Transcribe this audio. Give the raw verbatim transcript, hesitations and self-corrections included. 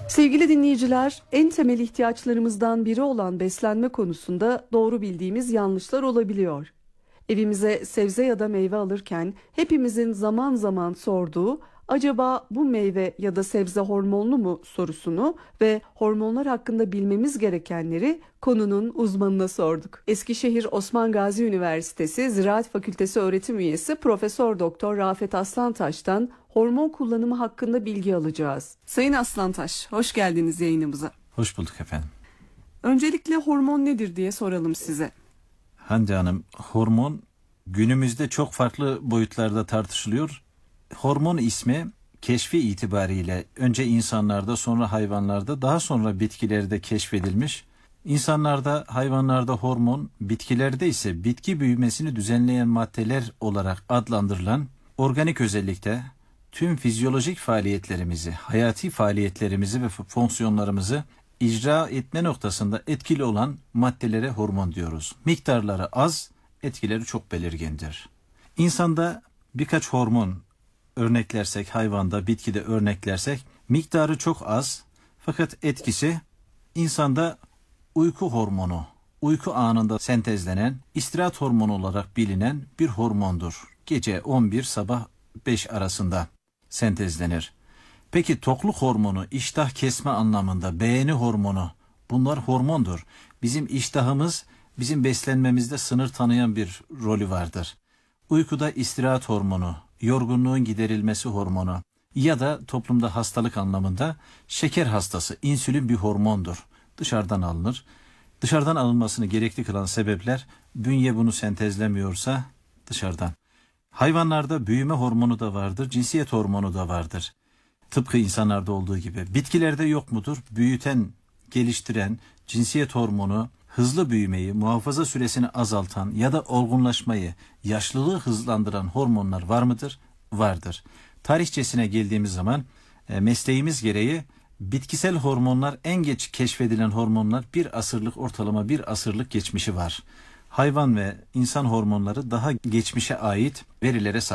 Sevgili dinleyiciler, en temel ihtiyaçlarımızdan biri olan beslenme konusunda doğru bildiğimiz yanlışlar olabiliyor. Evimize sebze ya da meyve alırken hepimizin zaman zaman sorduğu acaba bu meyve ya da sebze hormonlu mu sorusunu ve hormonlar hakkında bilmemiz gerekenleri konunun uzmanına sorduk. Eskişehir Osman Gazi Üniversitesi Ziraat Fakültesi öğretim üyesi Profesör Doktor Rafet Aslantaş'tan hormon kullanımı hakkında bilgi alacağız. Sayın Aslantaş, hoş geldiniz yayınımıza. Hoş bulduk efendim. Öncelikle hormon nedir diye soralım size. Hande Hanım, hormon günümüzde çok farklı boyutlarda tartışılıyor. Hormon ismi keşfi itibariyle önce insanlarda, sonra hayvanlarda, daha sonra bitkilerde keşfedilmiş. İnsanlarda, hayvanlarda hormon, bitkilerde ise bitki büyümesini düzenleyen maddeler olarak adlandırılan organik özellikte tüm fizyolojik faaliyetlerimizi, hayati faaliyetlerimizi ve fonksiyonlarımızı icra etme noktasında etkili olan maddelere hormon diyoruz. Miktarları az, etkileri çok belirgindir. İnsanda birkaç hormon örneklersek, hayvanda, bitkide örneklersek, miktarı çok az fakat etkisi insanda uyku hormonu, uyku anında sentezlenen, istirahat hormonu olarak bilinen bir hormondur. Gece on bir, sabah beş arasında sentezlenir. Peki tokluk hormonu, iştah kesme anlamında, beğeni hormonu, bunlar hormondur. Bizim iştahımız, bizim beslenmemizde sınır tanıyan bir rolü vardır. Uykuda istirahat hormonu, yorgunluğun giderilmesi hormonu ya da toplumda hastalık anlamında şeker hastası, insülin bir hormondur. Dışarıdan alınır. Dışarıdan alınmasını gerekli kılan sebepler, bünye bunu sentezlemiyorsa dışarıdan. Hayvanlarda büyüme hormonu da vardır, cinsiyet hormonu da vardır. Tıpkı insanlarda olduğu gibi. Bitkilerde yok mudur? Büyüten, geliştiren, cinsiyet hormonu, hızlı büyümeyi, muhafaza süresini azaltan ya da olgunlaşmayı, yaşlılığı hızlandıran hormonlar var mıdır? Vardır. Tarihçesine geldiğimiz zaman e, mesleğimiz gereği bitkisel hormonlar en geç keşfedilen hormonlar bir asırlık ortalama bir asırlık geçmişi var. Hayvan ve insan hormonları daha geçmişe ait verilere sahip.